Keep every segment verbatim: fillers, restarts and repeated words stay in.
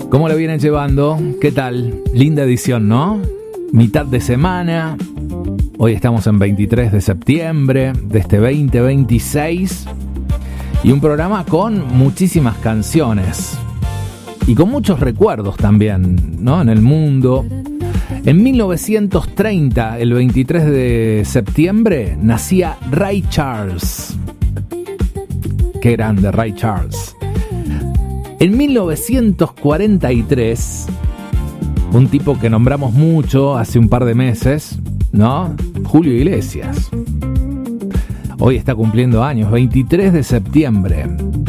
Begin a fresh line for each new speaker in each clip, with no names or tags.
¿Cómo la vienen llevando? ¿Qué tal? Linda edición, ¿no? Mitad de semana. Hoy estamos en veintitrés de septiembre de este veinte veintiséis. Y un programa con muchísimas canciones. Y con muchos recuerdos también, ¿no? En el mundo. En mil novecientos treinta, el veintitrés de septiembre, nacía Ray Charles. Qué grande, Ray Charles. En mil novecientos cuarenta y tres, un tipo que nombramos mucho hace un par de meses, ¿no? Julio Iglesias. Hoy está cumpliendo años, veintitrés de septiembre.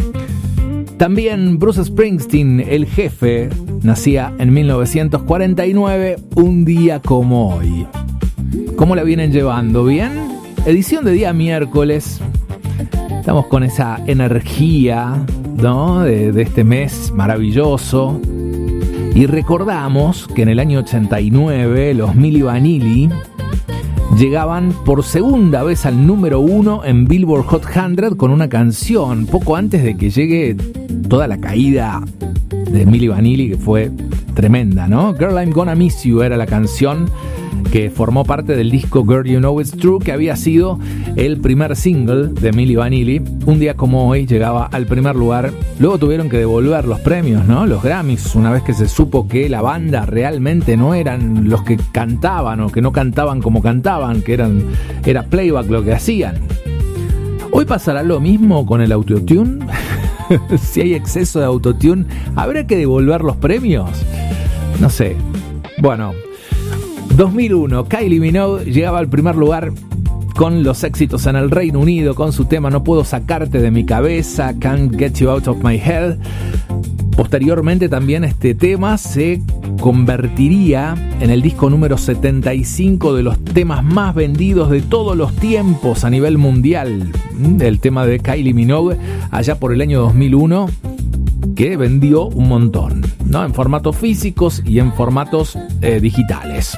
También Bruce Springsteen, el jefe, nacía en mil novecientos cuarenta y nueve, un día como hoy. ¿Cómo la vienen llevando? ¿Bien? Edición de día miércoles. Estamos con esa energía, ¿no? De, de este mes maravilloso. Y recordamos que en el año ochenta y nueve los Milli Vanilli llegaban por segunda vez al número uno en Billboard Hot cien con una canción, poco antes de que llegue toda la caída de Milli Vanilli, que fue tremenda, ¿no? Girl, I'm Gonna Miss You era la canción que formó parte del disco Girl, You Know It's True, que había sido el primer single de Milli Vanilli. Un día como hoy llegaba al primer lugar. Luego tuvieron que devolver los premios, ¿no? Los Grammys, una vez que se supo que la banda realmente no eran los que cantaban o que no cantaban como cantaban, que eran era playback lo que hacían. Hoy pasará lo mismo con el autotune. Si hay exceso de autotune, ¿habrá que devolver los premios? No sé. Bueno, dos mil uno, Kylie Minogue llegaba al primer lugar con los éxitos en el Reino Unido con su tema No Puedo Sacarte de Mi Cabeza, Can't Get You Out of My Head. Posteriormente también este tema se convertiría en el disco número setenta y cinco de los temas más vendidos de todos los tiempos a nivel mundial. El tema de Kylie Minogue allá por el año dos mil uno, que vendió un montón, ¿no? En formatos físicos y en formatos eh, digitales.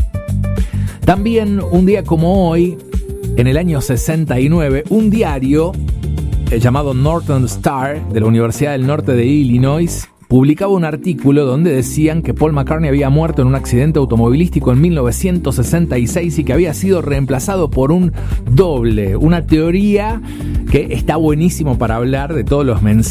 También un día como hoy, en el año sesenta y nueve, un diario eh, llamado Northern Star de la Universidad del Norte de Illinois publicaba un artículo donde decían que Paul McCartney había muerto en un accidente automovilístico en mil novecientos sesenta y seis y que había sido reemplazado por un doble. Una teoría que está buenísimo para hablar de todos los mensajes